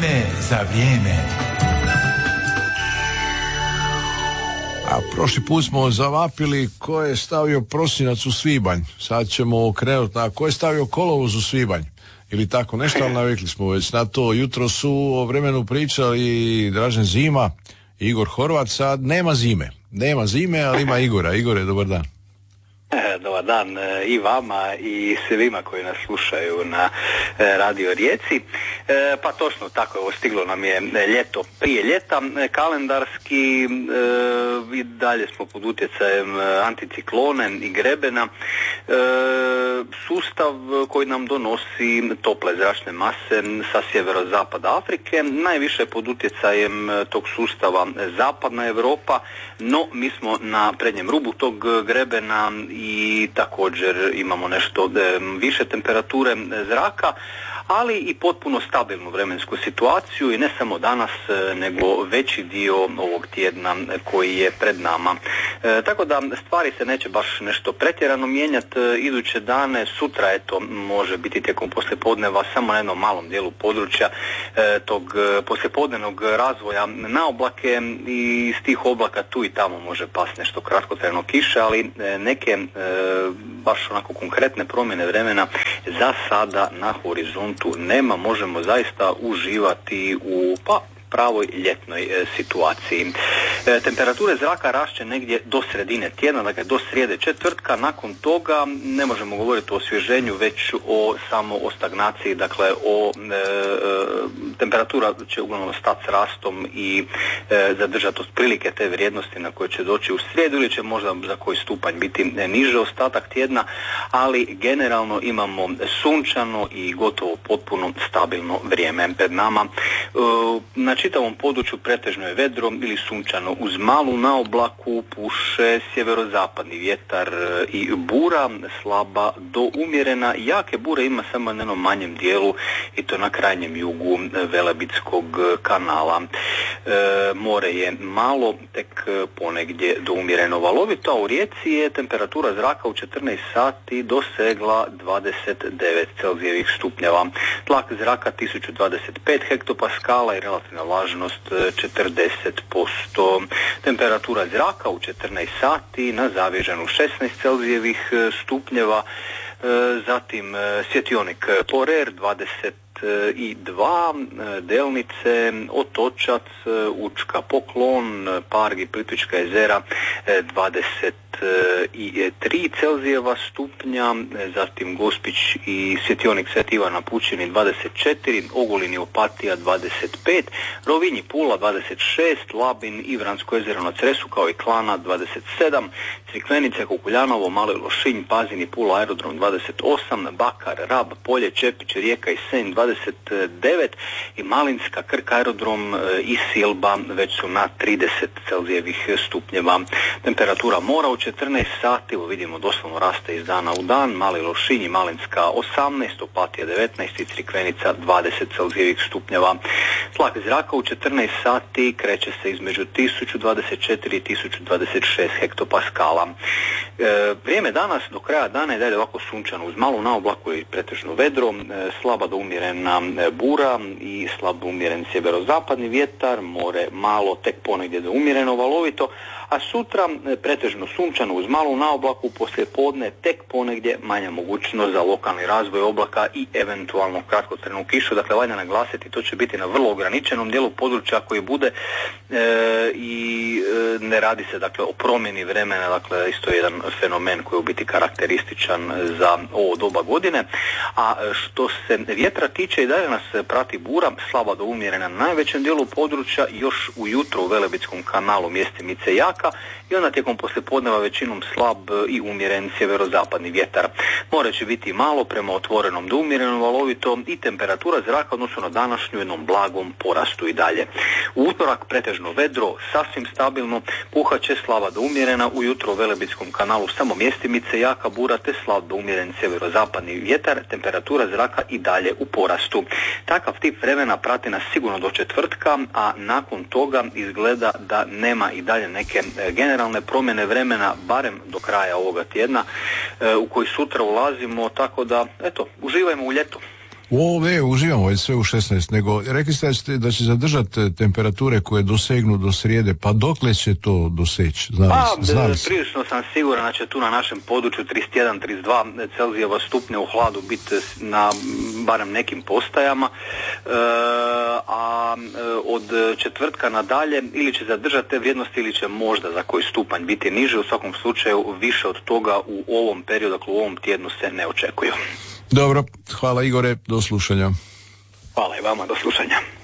Vrijeme za vrijeme. A prošli put smo zavapili ko je stavio prosinac u svibanj. Sad ćemo krenuti na ko je stavio kolovoz u svibanj. Ili tako nešto, ali navikli smo već na to. Jutro su o vremenu pričali Dražen Zima i Igor Horvat. Sad nema zime, ali ima Igora. Igore, dobar dan. Dobar dan i vama i svima koji nas slušaju na Radio Rijeci. Pa točno tako, evo, stiglo nam je ljeto prije ljeta, kalendarski i dalje smo pod utjecajem anticiklone i grebena. Sustav koji nam donosi tople zračne mase sa sjeverozapada Afrike, najviše pod utjecajem tog sustava zapadna Europa, no mi smo na prednjem rubu tog grebena i također imamo nešto više temperature zraka, ali i potpuno stabilnu vremensku situaciju i ne samo danas, nego veći dio ovog tjedna koji je pred nama. Tako da stvari se neće baš nešto pretjerano mijenjati iduće dane. Sutra eto može biti tijekom poslijepodneva samo na jednom malom dijelu područja tog poslijepodnevnog razvoja na oblake i iz tih oblaka tu i tamo može pasti nešto kratkotrajno kiše, ali neke baš onako konkretne promjene vremena za sada na horizontu nema. Možemo zaista uživati u pravoj ljetnoj situaciji. Temperature zraka rašće negdje do sredine tjedna, dakle do srijede četvrtka. Nakon toga ne možemo govoriti o osvježenju, već samo o stagnaciji, dakle temperatura će uglavnom stati s rastom i zadržati otprilike te vrijednosti na koje će doći u srijedu, ili će možda za koji stupanj biti niže ostatak tjedna, ali generalno imamo sunčano i gotovo potpuno stabilno vrijeme pred nama. Na čitavom području pretežno je vedro ili sunčano uz malu na oblaku, puše sjeverozapadni vjetar i bura, slaba do umjerena. Jake bure ima samo na jednom manjem dijelu i to na krajnjem jugu Velebitskog kanala. More je malo, tek ponegdje do umjereno valovito, a u Rijeci je temperatura zraka u 14 sati dosegla 29 Celzijevih stupnjeva. Tlak zraka 1025 hektopaskala i relativna vlažnost 40%. Temperatura zraka u 14 sati na Zavježanu 16 Celzijevih stupnjeva, zatim svjetionik Porer 22, Delnice, Otočac, Učka Poklon, Parg i Plitvička jezera 23 Celzijeva stupnja, zatim Gospić i svjetionik Sveti Ivan na Pučini 24, Ogulin i Opatija 25, Rovinj i Pula 26, Labin i Vransko jezero na Cresu kao i Klana 27, Crikvenice, Kukuljanovo, Mali Lošinj, Pazin i Pula aerodrom 28, Bakar, Rab, Polje, Čepić, Rijeka i Senj 29 i Malinska, Krk aerodrom i Silba već su na 30 Celzijevih stupnjeva. Temperatura mora u 14 sati, vidimo doslovno raste iz dana u dan, Mali Lošinj i Malinska 18, Opatija 19 i Crikvenica 20 Celzijevih stupnjeva. Tlak zraka u 14 sati kreće se između 1024 i 1026 hektopaskala. Vrijeme danas do kraja dana je dalje ovako sunčano uz malu naoblaku i pretežno vedro, slaba do umjerena bura i slabo umjeren sjeverozapadni vjetar, more malo, tek ponegdje do umjereno valovito, a sutra pretežno sunčano uz malu naoblaku, poslije podne tek ponegdje manja mogućnost za lokalni razvoj oblaka i eventualno kratkotrajnu kišu. Dakle, valja naglasiti, to će biti na vrlo ograničenom dijelu područja koji bude i ne radi se dakle o promjeni vremena, dakle isto je jedan fenomen koji je u biti karakterističan za ovo doba godine. A što se vjetra tiče, i dalje nas prati bura, slaba do umjerena na najvećem dijelu područja, još ujutro u Velebitskom kanalu mjestimice jaka i onda tijekom poslijepodneva većinom slab i umjeren sjeverozapadni vjetar. More će biti malo prema otvorenom do umjerenom valovito i temperatura zraka odnosno na današnju jednom blagom porastu i dalje. U utorak pretežno vedro, sasvim stabilno, puhat će slaba do umjerena, ujutro u Velebitskom kanalu samo mjestimice jaka bura te slab do umjeren sjeverozapadni vjetar, temperatura zraka i dalje u porastu. Takav tip vremena prati nas sigurno do četvrtka, a nakon toga izgleda da nema i dalje neke generalne promjene vremena, barem do kraja ovoga tjedna u koji sutra ulazimo, tako da eto, uživajmo u ljetu. Uživamo već sve u 16, nego rekli ste da će zadržati temperature koje dosegnu do srijede, pa dokle će to doseći? Prilično sam siguran da će tu na našem području 31-32 Celzijeva stupnja u hladu biti na barem nekim postajama, a od četvrtka nadalje ili će zadržati te vrijednosti ili će možda za koji stupanj biti niže. U svakom slučaju više od toga u ovom periodu, dakle u ovom tjednu se ne očekuju. Dobro, hvala Igore, do slušanja. Hvala i vama, do slušanja.